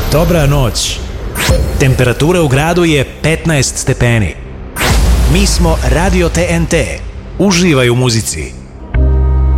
Dobra noć. Temperatura u gradu je 15 stepeni. Mi smo Radio TNT. Uživaj u muzici.